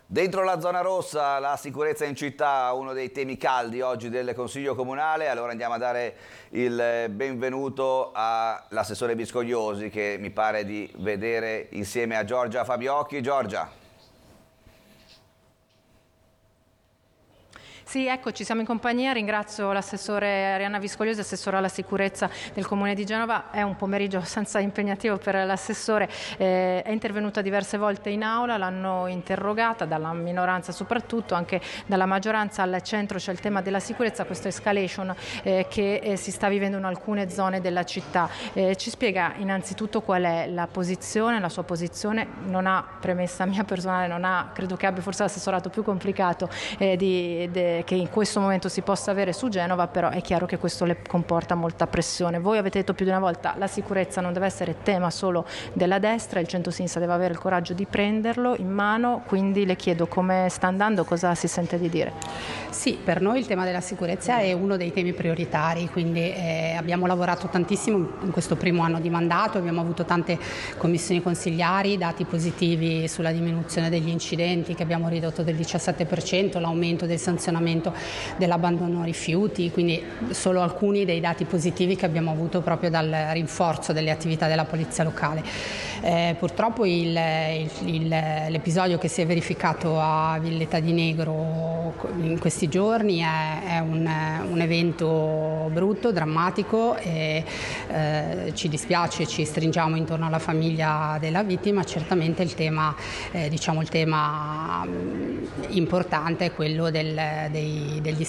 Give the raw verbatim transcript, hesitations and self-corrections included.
Dentro la zona rossa, la sicurezza in città, uno dei temi caldi oggi del Consiglio Comunale. Allora andiamo a dare il benvenuto all'assessore Viscogliosi, che mi pare di vedere insieme a Giorgia Fabiocchi. Giorgia. Sì, eccoci, siamo in compagnia. Ringrazio l'assessore Arianna Viscogliosi, assessore alla sicurezza del Comune di Genova. È un pomeriggio abbastanza impegnativo per l'assessore, eh, è intervenuta diverse volte in aula, l'hanno interrogata, dalla minoranza soprattutto, anche dalla maggioranza. Al centro c'è il tema della sicurezza, questa escalation eh, che eh, si sta vivendo in alcune zone della città. Eh, ci spiega innanzitutto qual è la posizione, la sua posizione. Non ha premessa mia personale, non ha, credo che abbia forse l'assessorato più complicato eh, di, de, che in questo momento si possa avere su Genova, però è chiaro che questo le comporta molta pressione. Voi avete detto più di una volta: la sicurezza non deve essere tema solo della destra, il centro-sinistra deve avere il coraggio di prenderlo in mano, quindi le chiedo come sta andando, cosa si sente di dire. Sì, per noi il tema della sicurezza è uno dei temi prioritari, quindi eh, abbiamo lavorato tantissimo in questo primo anno di mandato, abbiamo avuto tante commissioni consigliari, dati positivi sulla diminuzione degli incidenti che abbiamo ridotto del diciassette per cento, l'aumento del sanzionamento dell'abbandono rifiuti, quindi solo alcuni dei dati positivi che abbiamo avuto proprio dal rinforzo delle attività della polizia locale. Eh, purtroppo il, il, l'episodio che si è verificato a Villetta di Negro in questi giorni è, è un, un evento brutto, drammatico, e eh, ci dispiace, ci stringiamo intorno alla famiglia della vittima. Certamente il tema, eh, diciamo il tema importante è quello del, dei, degli